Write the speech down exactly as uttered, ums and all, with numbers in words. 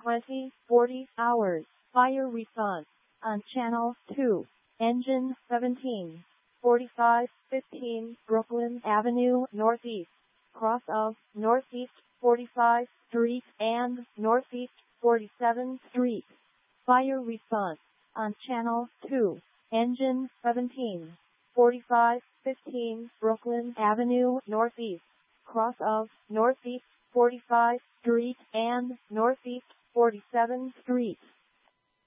twenty forty hours. Fire response on channel two. Engine seventeen forty-five fifteen Brooklyn Avenue Northeast, cross of Northeast forty-five Street and Northeast forty-seventh Street. Fire response on channel two. Engine seventeen forty-five fifteen Brooklyn Avenue Northeast, cross of Northeast forty-five Street and Northeast forty-seventh Street.